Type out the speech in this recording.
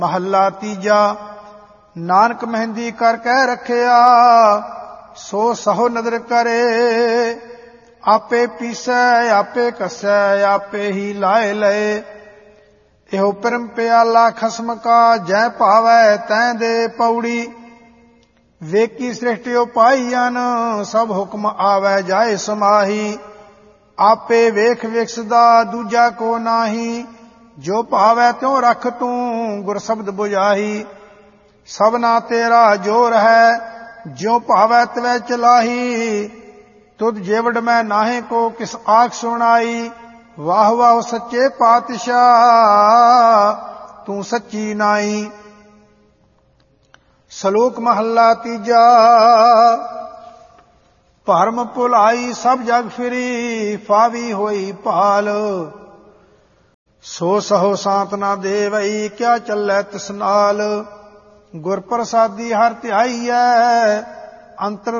ਮਹੱਲਾ ਤੀਜਾ। ਨਾਨਕ ਮਹਿੰਦੀ ਕਰ ਕਹਿ ਰੱਖਿਆ, ਸੋ ਸਹੁ ਨਦਰ ਕਰੇ। ਆਪੇ ਪੀਸੈ ਆਪੇ ਕੱਸੈ, ਆਪੇ ਹੀ ਲਾਏ ਲਏ। ਇਹੋ ਪਰਮ ਪਿਆਲਾ ਖਸਮ ਕਾ, ਜੈ ਭਾਵੈ ਤੈਂ ਦੇ ਪੌੜੀ। ਵੇਖੀ ਸ੍ਰਿਸ਼ਟਿ ਉਪਾਈਅਨ, ਸਭ ਹੁਕਮ ਆਵੈ ਜਾਏ ਸਮਾਹੀ। ਆਪੇ ਵੇਖ ਵਿਕਸਦਾ ਦੂਜਾ ਕੋ ਨਾਹੀ, ਜੋ ਭਾਵੈ ਤਿਉ ਰਖ ਤੂੰ ਗੁਰ ਸ਼ਬਦ ਬੁਝਾਈ। ਸਭਨਾ ਤੇਰਾ ਜੋਰ ਹੈ, ਜਿਉ ਭਾਵੈ ਤਵੈ ਚਲਾਹੀ। ਤੁਧ ਜੇਵੜ ਮੈਂ ਨਾਹੇ ਕੋ ਕਿਸ ਆਖ ਸੁਣਾਈ। ਵਾਹ ਵਾਹ ਸੱਚੇ ਪਾਤਸ਼ਾਹ, ਤੂੰ ਸੱਚੀ ਨਾਈ। ਸ਼ਲੋਕ ਮਹੱਲਾ ਤੀਜਾ। ਭਰਮ ਭੁਲਾਈ ਸਭ ਜਗ ਫਿਰੀ, ਫਾਵੀ ਹੋਈ ਭਾਲ। ਸੋ ਸਹੁ ਸਾਂਤ ਨਾ ਦੇਵਈ, ਕਿਆ ਚੱਲੈ ਤਿਸ ਨਾਲ। ਗੁਰ ਪ੍ਰਸਾਦੀ ਹਰ ਧਿਆਈਐ, ਅੰਤਰ